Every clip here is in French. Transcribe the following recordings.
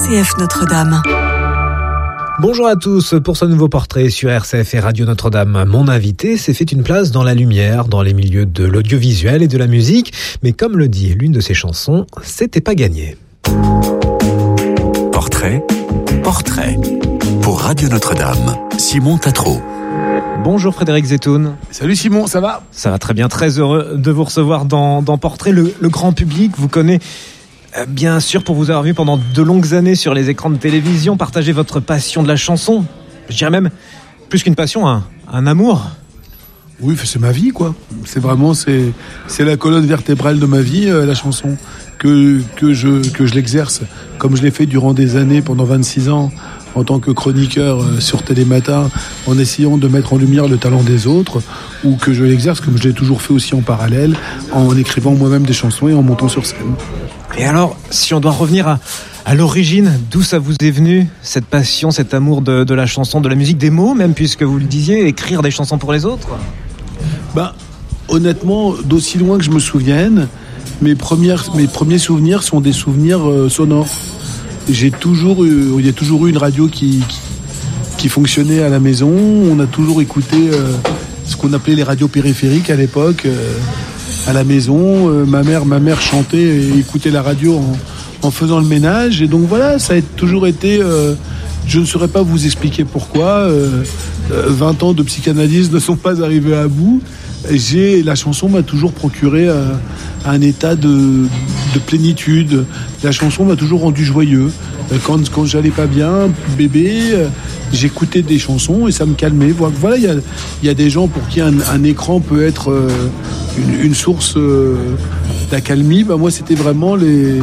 RCF Notre-Dame. Bonjour à tous, pour ce nouveau portrait sur RCF et Radio Notre-Dame, mon invité s'est fait une place dans la lumière, dans les milieux de l'audiovisuel et de la musique, mais comme le dit l'une de ses chansons, c'était pas gagné. Portrait pour Radio Notre-Dame, Simon Tatro. Bonjour Frédéric Zetoun. Salut Simon, ça va ? Ça va très bien, très heureux de vous recevoir dans Portrait. Le grand public vous connaît bien sûr pour vous avoir vu pendant de longues années sur les écrans de télévision, partager votre passion de la chanson. Je dirais même, plus qu'une passion, un amour. Oui, c'est ma vie quoi. C'est la colonne vertébrale de ma vie, la chanson. Que je l'exerce comme je l'ai fait durant des années, pendant 26 ans, en tant que chroniqueur sur Télématin, en essayant de mettre en lumière le talent des autres, ou que je l'exerce comme je l'ai toujours fait aussi en parallèle, en écrivant moi-même des chansons et en montant sur scène. Et alors, si on doit revenir à l'origine, d'où ça vous est venu, cette passion, cet amour de la chanson, de la musique, des mots même, puisque vous le disiez, écrire des chansons pour les autres ? Honnêtement, d'aussi loin que je me souvienne, mes premiers souvenirs sont des souvenirs sonores. Il y a toujours eu une radio qui fonctionnait à la maison. On a toujours écouté ce qu'on appelait les radios périphériques à l'époque, à la maison. Ma mère chantait et écoutait la radio en faisant le ménage. Et donc voilà, ça a toujours été... je ne saurais pas vous expliquer pourquoi. 20 ans de psychanalyse ne sont pas arrivés à bout. La chanson m'a toujours procuré un état de plénitude. La chanson m'a toujours rendu joyeux. Quand j'allais pas bien, bébé, j'écoutais des chansons et ça me calmait. Voilà, il y a des gens pour qui un écran peut être une source d'accalmie. Moi, c'était vraiment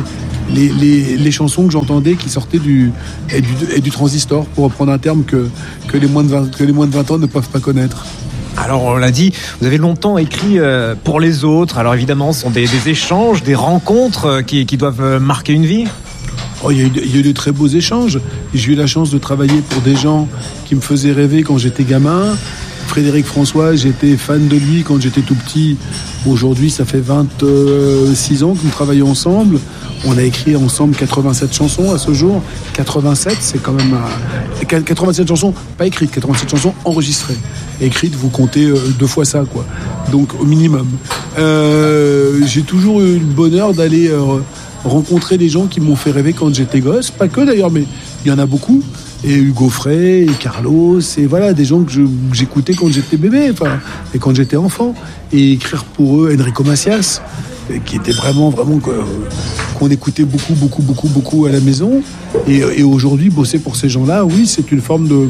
les chansons que j'entendais qui sortaient du transistor, pour reprendre un terme que les moins de 20 ans ne peuvent pas connaître. Alors on l'a dit, vous avez longtemps écrit pour les autres. Alors évidemment, ce sont des échanges, des rencontres qui doivent marquer une vie. Il y a eu de très beaux échanges. J'ai eu la chance de travailler pour des gens qui me faisaient rêver quand j'étais gamin. Frédéric François, j'étais fan de lui quand j'étais tout petit. Aujourd'hui, ça fait 26 ans que nous travaillons ensemble. On a écrit ensemble 87 chansons à ce jour. 87, c'est quand même... 87 chansons, pas écrites, 87 chansons enregistrées. Écrites, vous comptez 2 fois ça, quoi. Donc, au minimum. J'ai toujours eu le bonheur d'aller rencontrer des gens qui m'ont fait rêver quand j'étais gosse. Pas que d'ailleurs, mais il y en a beaucoup. Et Hugo Frey, et Carlos, et voilà, des gens que j'écoutais quand j'étais bébé, et quand j'étais enfant. Et écrire pour eux Enrico Macias, qui était vraiment qu'on écoutait beaucoup à la maison. Et aujourd'hui, bosser pour ces gens-là, oui, c'est une forme de...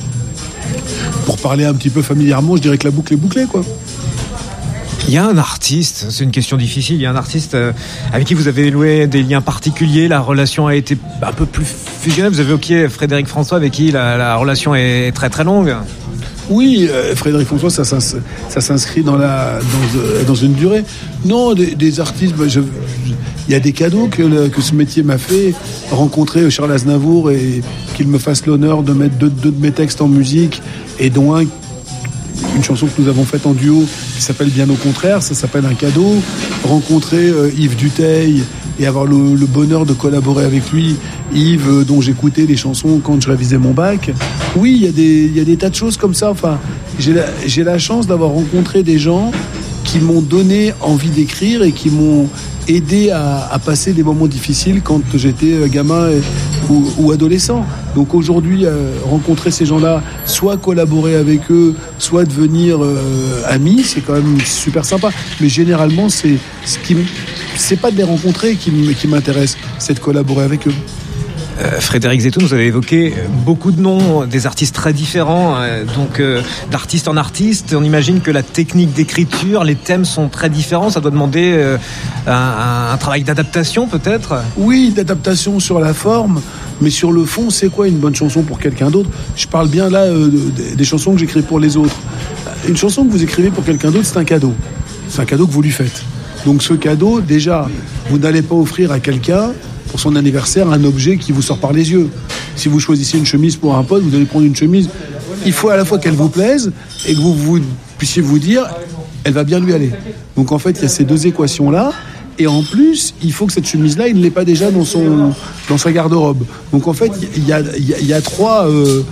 Pour parler un petit peu familièrement, je dirais que la boucle est bouclée, quoi. Il y a un artiste, c'est une question difficile, il y a un artiste avec qui vous avez noué des liens particuliers, la relation a été un peu plus fusionnelle. Vous avez évoqué Frédéric François avec qui la relation est très très longue. Oui, Frédéric François, ça s'inscrit dans une durée. Non, des artistes, il y a des cadeaux que ce métier m'a fait. Rencontrer Charles Aznavour et qu'il me fasse l'honneur de mettre deux de mes textes en musique, et dont une chanson que nous avons faite en duo qui s'appelle Bien au contraire, ça s'appelle un cadeau. Rencontrer Yves Duteil et avoir le bonheur de collaborer avec lui, Yves dont j'écoutais les chansons quand je révisais mon bac. Oui, il y a des tas de choses comme ça. Enfin, j'ai la chance d'avoir rencontré des gens qui m'ont donné envie d'écrire et qui m'ont aidé à passer des moments difficiles quand j'étais gamin ou adolescent. Donc aujourd'hui, rencontrer ces gens-là, soit collaborer avec eux, soit devenir amis, c'est quand même super sympa. Mais généralement, c'est pas de les rencontrer qui m'intéresse, c'est de collaborer avec eux. Frédéric Zetoun, vous avez évoqué beaucoup de noms, des artistes très différents, donc d'artiste en artiste. On imagine que la technique d'écriture, les thèmes sont très différents. Ça doit demander un travail d'adaptation peut-être ? Oui, d'adaptation sur la forme, mais sur le fond, c'est quoi une bonne chanson pour quelqu'un d'autre ? Je parle bien là des chansons que j'écris pour les autres. Une chanson que vous écrivez pour quelqu'un d'autre, c'est un cadeau. C'est un cadeau que vous lui faites. Donc ce cadeau, déjà, vous n'allez pas offrir à quelqu'un pour son anniversaire un objet qui vous sort par les yeux. Si vous choisissez une chemise pour un pote, vous allez prendre une chemise. Il faut à la fois qu'elle vous plaise et que vous puissiez vous dire elle va bien lui aller. Donc en fait, il y a ces deux équations-là. Et en plus, il faut que cette chemise-là, il ne l'ait pas déjà dans dans sa garde-robe. Donc en fait, il y a trois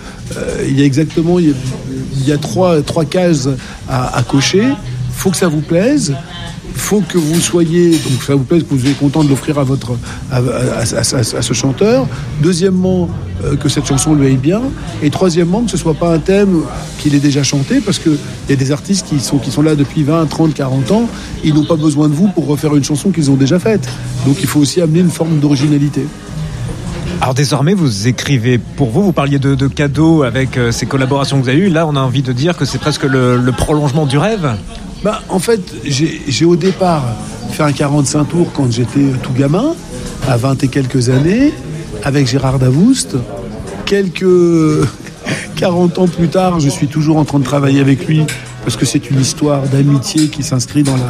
cases à cocher. Faut que ça vous plaise. Faut que vous soyez, donc ça vous plaise, que vous soyez content de l'offrir à ce chanteur. Deuxièmement, que cette chanson lui aille bien. Et troisièmement, que ce soit pas un thème qu'il ait déjà chanté, parce que il y a des artistes qui sont là depuis 20, 30, 40 ans. Ils n'ont pas besoin de vous pour refaire une chanson qu'ils ont déjà faite. Donc il faut aussi amener une forme d'originalité. Alors désormais, vous écrivez pour vous. Vous parliez de cadeaux avec ces collaborations que vous avez eues. Là, on a envie de dire que c'est presque le prolongement du rêve. En fait, j'ai au départ fait un 45 tours quand j'étais tout gamin, à 20 et quelques années, avec Gérard Davoust. Quelques 40 ans plus tard, je suis toujours en train de travailler avec lui, parce que c'est une histoire d'amitié qui s'inscrit dans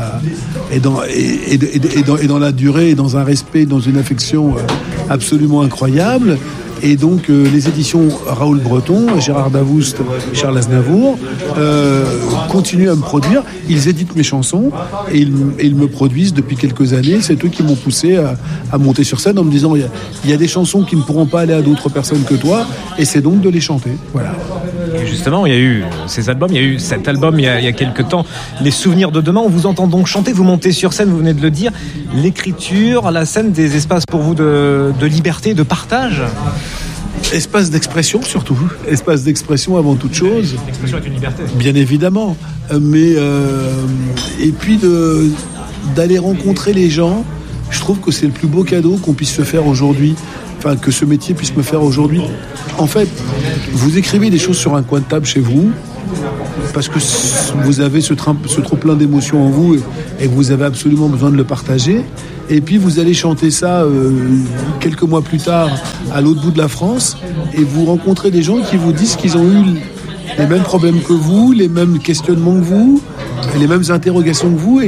la durée, et dans un respect, dans une affection absolument incroyable. Et donc les éditions Raoul Breton, Gérard Davoust, Charles Aznavour continuent à me produire. Ils éditent mes chansons et ils me produisent depuis quelques années. C'est eux qui m'ont poussé à monter sur scène en me disant il y a des chansons qui ne pourront pas aller à d'autres personnes que toi, et c'est donc de les chanter. Voilà. Et justement, il y a eu ces albums, il y a eu cet album il y a quelques temps, Les Souvenirs de Demain. On vous entend donc chanter, vous montez sur scène, vous venez de le dire. L'écriture, la scène, des espaces pour vous de liberté, de partage. Espace d'expression surtout, espace d'expression avant toute chose. L'expression est une liberté. Bien évidemment, mais et puis d'aller rencontrer les gens, je trouve que c'est le plus beau cadeau qu'on puisse se faire aujourd'hui, enfin que ce métier puisse me faire aujourd'hui. En fait, vous écrivez des choses sur un coin de table chez vous, parce que vous avez ce trop plein d'émotions en vous et que vous avez absolument besoin de le partager. Et puis vous allez chanter ça quelques mois plus tard à l'autre bout de la France, et vous rencontrez des gens qui vous disent qu'ils ont eu les mêmes problèmes que vous, les mêmes questionnements que vous, les mêmes interrogations que vous, et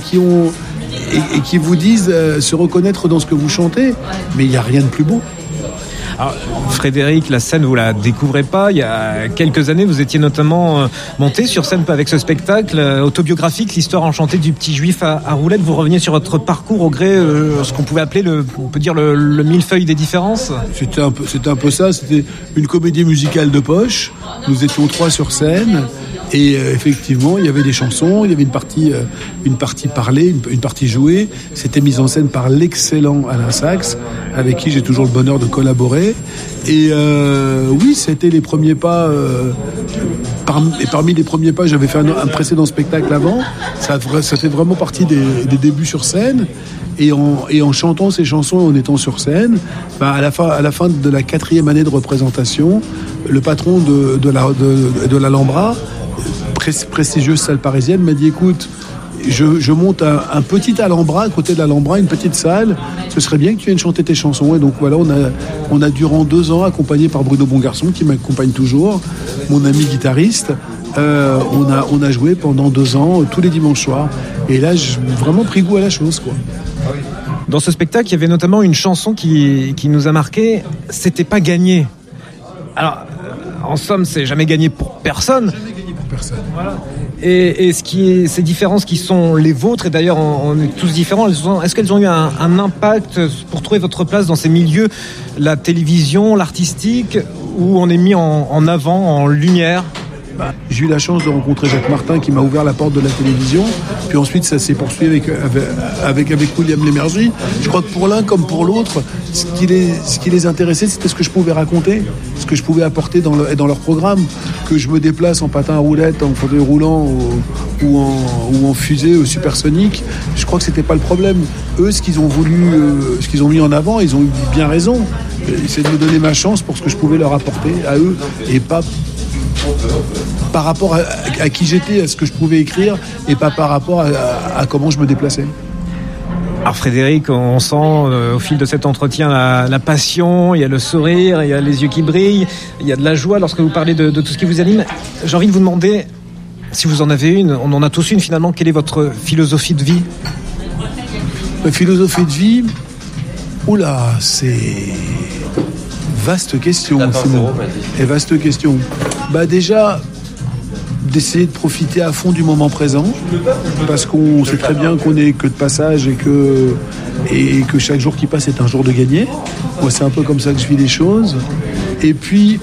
qui vous disent se reconnaître dans ce que vous chantez. Mais il n'y a rien de plus beau. Alors, Frédéric, la scène, vous la découvrez pas. Il y a quelques années, vous étiez notamment monté sur scène avec ce spectacle autobiographique, l'histoire enchantée du petit juif à roulettes. Vous reveniez sur votre parcours au gré, ce qu'on pouvait appeler le millefeuille des différences. C'était un peu ça. C'était une comédie musicale de poche. Nous étions 3 sur scène. Et effectivement, il y avait des chansons, il y avait une partie parlée, une partie jouée. C'était mise en scène par l'excellent Alain Sachs, avec qui j'ai toujours le bonheur de collaborer. Et oui, c'était les premiers pas. Parmi les premiers pas, j'avais fait un précédent spectacle avant. Ça fait vraiment partie des débuts sur scène. Et en chantant ces chansons et en étant sur scène, à la fin de la 4e année de représentation, le patron de l'Alhambra, prestigieuse salle parisienne, m'a dit écoute, je monte un petit Alhambra à côté de l'Alhambra, une petite salle, ce serait bien que tu viennes chanter tes chansons. Et donc voilà, on a durant 2 ans, accompagné par Bruno Bongarçon qui m'accompagne toujours, mon ami guitariste, on a joué pendant 2 ans tous les dimanches soirs, et là j'ai vraiment pris goût à la chose, quoi. Dans ce spectacle, il y avait notamment une chanson qui nous a marqué, c'était pas gagné. Alors en somme, c'est jamais gagné pour personne. Voilà. Et ces différences qui sont les vôtres, et d'ailleurs on est tous différents, est-ce qu'elles ont eu un impact pour trouver votre place dans ces milieux, la télévision, l'artistique, où on est mis en avant, en lumière? J'ai eu la chance de rencontrer Jacques Martin qui m'a ouvert la porte de la télévision, puis ensuite ça s'est poursuivi avec William Lémergie. Je crois que pour l'un comme pour l'autre, ce qui les intéressait, c'était ce que je pouvais raconter, ce que je pouvais apporter dans leur programme. Que je me déplace en patin à roulettes, en fauteuil roulant ou en fusée supersonique, je crois que c'était pas le problème. Eux, ce qu'ils ont voulu, ce qu'ils ont mis en avant, ils ont eu bien raison. C'est de me donner ma chance pour ce que je pouvais leur apporter à eux, et pas par rapport à qui j'étais, à ce que je pouvais écrire, et pas par rapport à comment je me déplaçais. Alors Frédéric, on sent au fil de cet entretien la passion, il y a le sourire, il y a les yeux qui brillent, il y a de la joie lorsque vous parlez de tout ce qui vous anime. J'ai envie de vous demander, si vous en avez une, on en a tous une finalement, quelle est votre philosophie de vie? Ma philosophie de vie, oula, c'est... Vaste question, Simon. Et vaste question. Déjà, d'essayer de profiter à fond du moment présent, parce qu'on sait très bien qu'on n'est que de passage et que chaque jour qui passe est un jour de gagner. Moi, c'est un peu comme ça que je vis les choses. Et puis,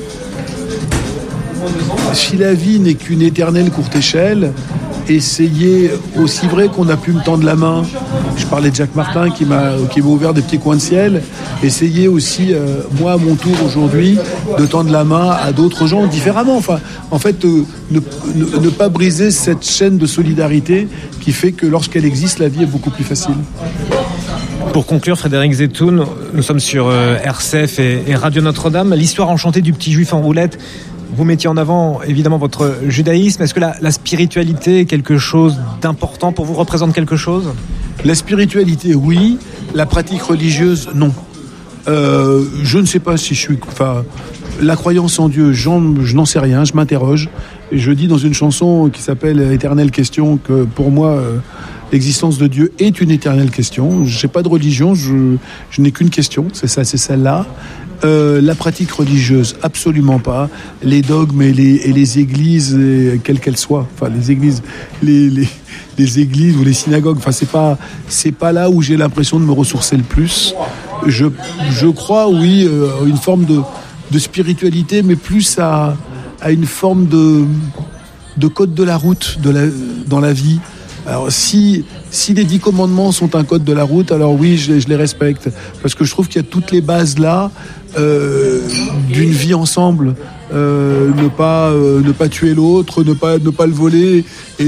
si la vie n'est qu'une éternelle courte échelle, essayer, aussi vrai qu'on a pu me tendre la main, je parlais de Jacques Martin qui m'a ouvert des petits coins de ciel, essayer aussi, moi à mon tour aujourd'hui, de tendre la main à d'autres gens différemment. Enfin, en fait, ne pas briser cette chaîne de solidarité qui fait que lorsqu'elle existe, la vie est beaucoup plus facile. Pour conclure, Frédéric Zetoun, nous sommes sur RCF et Radio Notre-Dame. L'histoire enchantée du petit juif en roulette. Vous mettiez en avant évidemment votre judaïsme. Est-ce que la spiritualité est quelque chose d'important pour vous, représente quelque chose ? La spiritualité, oui. La pratique religieuse, non. Je ne sais pas si je suis... Enfin, la croyance en Dieu, je n'en sais rien, je m'interroge. Et je dis dans une chanson qui s'appelle « Éternelle question » que pour moi, l'existence de Dieu est une éternelle question. Je n'ai pas de religion, je n'ai qu'une question, c'est celle-là. La pratique religieuse, absolument pas. Les dogmes et les églises, quelles qu'elles soient, enfin les églises, les églises ou les synagogues, enfin c'est pas là où j'ai l'impression de me ressourcer le plus. Je crois, oui, une forme de spiritualité, mais plus à une forme de code de la route dans la vie. Alors si les 10 commandements sont un code de la route, alors oui, je les respecte. Parce que je trouve qu'il y a toutes les bases là d'une vie ensemble. Ne pas tuer l'autre, ne pas le voler et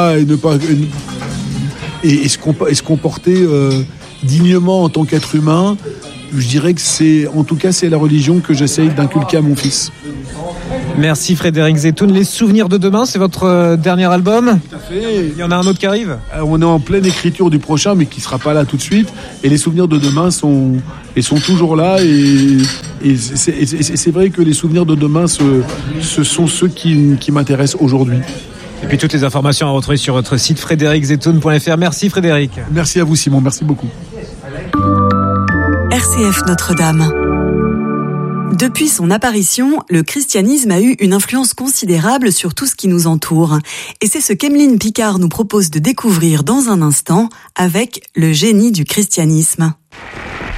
se comporter dignement en tant qu'être humain. Je dirais que c'est la religion que j'essaye d'inculquer à mon fils. Merci Frédéric Zetoun. Les Souvenirs de demain, c'est votre dernier album ? Tout à fait. Il y en a un autre qui arrive ? On est en pleine écriture du prochain, mais qui ne sera pas là tout de suite. Et les Souvenirs de demain sont toujours là. Et c'est vrai que les Souvenirs de demain, ce sont ceux qui m'intéressent aujourd'hui. Et puis toutes les informations à retrouver sur votre site frédériczetoun.fr. Merci Frédéric. Merci à vous Simon, merci beaucoup. RCF Notre-Dame. Depuis son apparition, le christianisme a eu une influence considérable sur tout ce qui nous entoure. Et c'est ce qu'Emeline Picard nous propose de découvrir dans un instant avec le génie du christianisme.